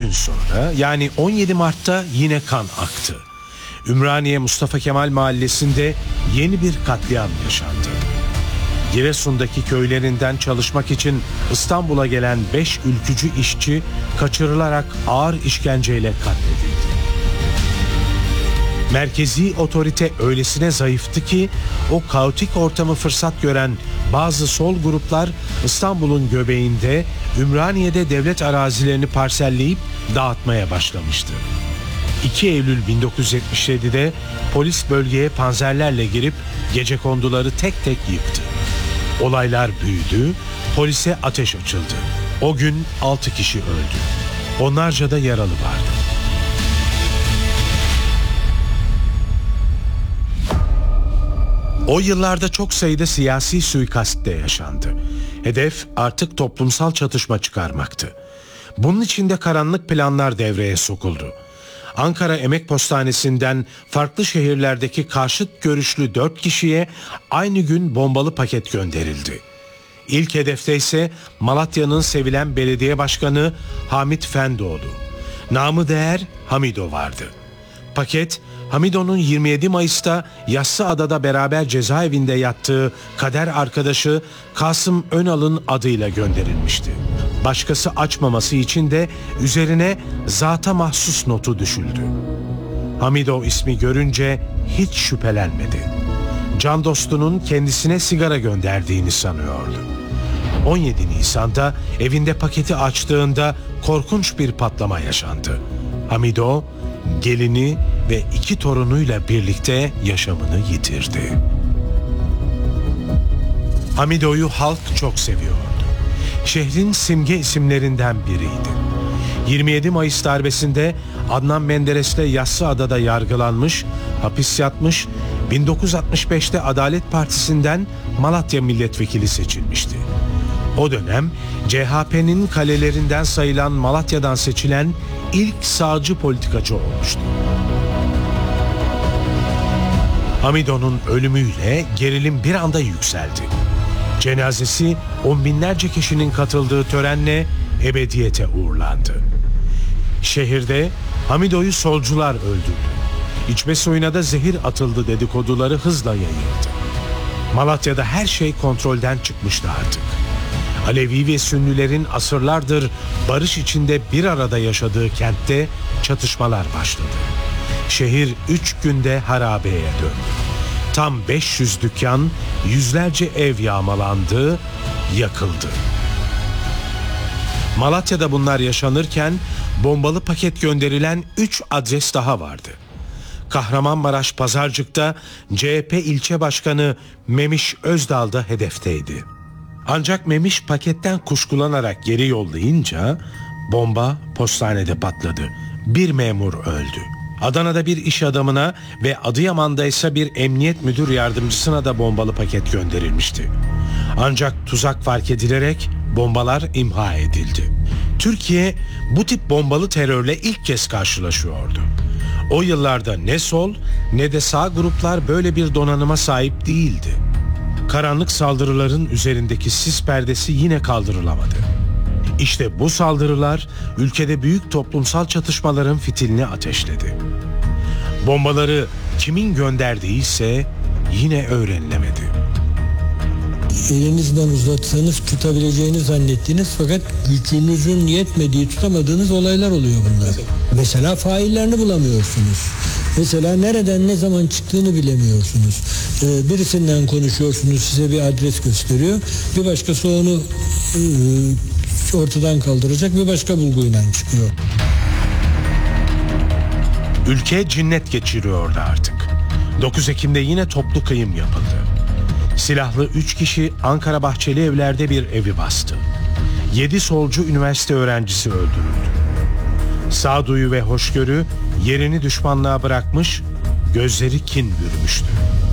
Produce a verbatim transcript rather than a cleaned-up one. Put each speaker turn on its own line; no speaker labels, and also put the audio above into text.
gün sonra, yani on yedi Mart'ta yine kan aktı. Ümraniye Mustafa Kemal Mahallesi'nde yeni bir katliam yaşandı. Giresun'daki köylerinden çalışmak için İstanbul'a gelen beş ülkücü işçi kaçırılarak ağır işkenceyle katledildi. Merkezi otorite öylesine zayıftı ki o kaotik ortamı fırsat gören bazı sol gruplar İstanbul'un göbeğinde, Ümraniye'de devlet arazilerini parselleyip dağıtmaya başlamıştı. iki Eylül bin dokuz yüz yetmiş yedi'de polis bölgeye panzerlerle girip gecekonduları tek tek yıktı. Olaylar büyüdü, polise ateş açıldı. O gün altı kişi öldü. Onlarca da yaralı vardı. O yıllarda çok sayıda siyasi suikast de yaşandı. Hedef artık toplumsal çatışma çıkarmaktı. Bunun için de karanlık planlar devreye sokuldu. Ankara Emek Postanesi'nden farklı şehirlerdeki karşıt görüşlü dört kişiye aynı gün bombalı paket gönderildi. İlk hedefte ise Malatya'nın sevilen belediye başkanı Hamit Fendoğlu, namı değer Hamido vardı. Paket, Hamido'nun yirmi yedi Mayıs'ta Yassıada'da beraber cezaevinde yattığı kader arkadaşı Kasım Önal'ın adıyla gönderilmişti. Başkası açmaması için de üzerine zata mahsus notu düşüldü. Hamido ismi görünce hiç şüphelenmedi. Can dostunun kendisine sigara gönderdiğini sanıyordu. on yedi Nisan'da evinde paketi açtığında korkunç bir patlama yaşandı. Hamido, gelini ve iki torunuyla birlikte yaşamını yitirdi. Hamido'yu halk çok seviyordu. Şehrin simge isimlerinden biriydi. yirmi yedi Mayıs darbesinde Adnan Menderes'le Yassıada'da yargılanmış, hapis yatmış, bin dokuz yüz altmış beş'te Adalet Partisi'nden Malatya milletvekili seçilmişti. O dönem C H P'nin kalelerinden sayılan Malatya'dan seçilen ilk sağcı politikacı olmuştu. Hamido'nun ölümüyle gerilim bir anda yükseldi. Cenazesi on binlerce kişinin katıldığı törenle ebediyete uğurlandı. Şehirde Hamido'yu solcular öldürdü. İçme suyuna da zehir atıldı dedikoduları hızla yayıldı. Malatya'da her şey kontrolden çıkmıştı artık. Alevi ve Sünnilerin asırlardır barış içinde bir arada yaşadığı kentte çatışmalar başladı. Şehir üç günde harabeye döndü. Tam beş yüz dükkan, yüzlerce ev yağmalandı, yakıldı. Malatya'da bunlar yaşanırken bombalı paket gönderilen üç adres daha vardı. Kahramanmaraş Pazarcık'ta C H P ilçe başkanı Memiş Özdal da hedefteydi. Ancak Memiş paketten kuşkulanarak geri yollayınca bomba postanede patladı. Bir memur öldü. Adana'da bir iş adamına ve Adıyaman'da ise bir emniyet müdür yardımcısına da bombalı paket gönderilmişti. Ancak tuzak fark edilerek bombalar imha edildi. Türkiye bu tip bombalı terörle ilk kez karşılaşıyordu. O yıllarda ne sol ne de sağ gruplar böyle bir donanıma sahip değildi. Karanlık saldırıların üzerindeki sis perdesi yine kaldırılamadı. İşte bu saldırılar ülkede büyük toplumsal çatışmaların fitilini ateşledi. Bombaları kimin gönderdiği ise yine öğrenilemedi.
Elinizden uzatsanız tutabileceğini zannettiğiniz fakat gücünüzün yetmediği, tutamadığınız olaylar oluyor bunlar. Mesela faillerini bulamıyorsunuz. Mesela nereden ne zaman çıktığını bilemiyorsunuz. Ee, birisinden konuşuyorsunuz, size bir adres gösteriyor. Bir başkası onu e, ortadan kaldıracak, bir başka bulguyla çıkıyor.
Ülke cinnet geçiriyordu artık. dokuz Ekim'de yine toplu kıyım yapıldı. Silahlı üç kişi Ankara Bahçeli Evler'de bir evi bastı. Yedi solcu üniversite öğrencisi öldürüldü. Sağduyu ve hoşgörü yerini düşmanlığa bırakmış, gözleri kin bürümüştü.